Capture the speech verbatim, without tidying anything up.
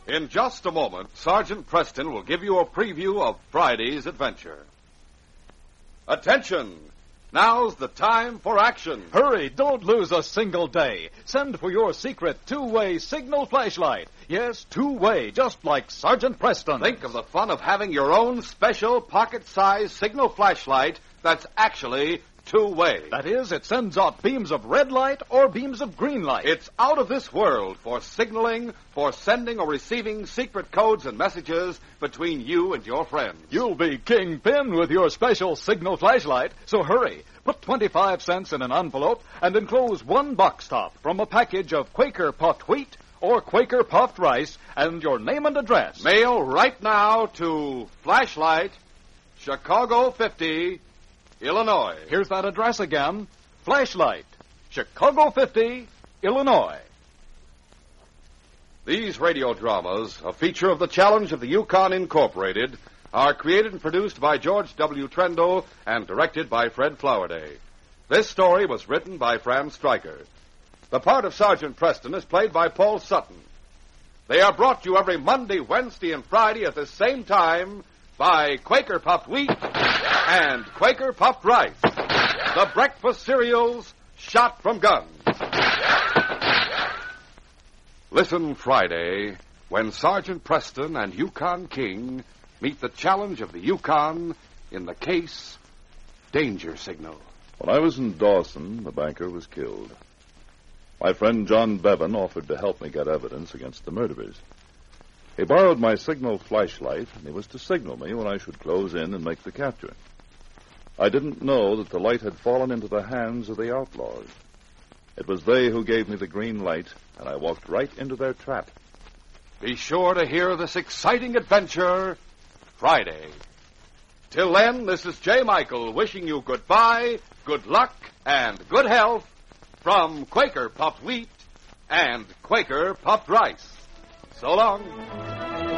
In just a moment, Sergeant Preston will give you a preview of Friday's adventure. Attention! Now's the time for action. Hurry, don't lose a single day. Send for your secret two-way signal flashlight. Yes, two-way, just like Sergeant Preston. Think of the fun of having your own special pocket-sized signal flashlight that's actually two-way. That is, it sends out beams of red light or beams of green light. It's out of this world for signaling, for sending or receiving secret codes and messages between you and your friends. You'll be kingpin with your special signal flashlight, so hurry. Put twenty-five cents in an envelope and enclose one box top from a package of Quaker puffed wheat or Quaker puffed rice and your name and address. Mail right now to Flashlight, Chicago fifty, Illinois. Here's that address again. Flashlight, Chicago fifty, Illinois. These radio dramas, a feature of the Challenge of the Yukon Incorporated, are created and produced by George W. Trendle and directed by Fred Flowerday. This story was written by Fran Stryker. The part of Sergeant Preston is played by Paul Sutton. They are brought to you every Monday, Wednesday, and Friday at the same time by Quaker Puffed Wheat and Quaker Puffed Rice, the breakfast cereals shot from guns. Listen Friday when Sergeant Preston and Yukon King meet the challenge of the Yukon in the case Danger Signal. When I was in Dawson, the banker was killed. My friend John Bevan offered to help me get evidence against the murderers. He borrowed my signal flashlight, and he was to signal me when I should close in and make the capture. I didn't know that the light had fallen into the hands of the outlaws. It was they who gave me the green light, and I walked right into their trap. Be sure to hear this exciting adventure Friday. Till then, this is J. Michael wishing you goodbye, good luck, and good health from Quaker Puffed Wheat and Quaker Puffed Rice. So long.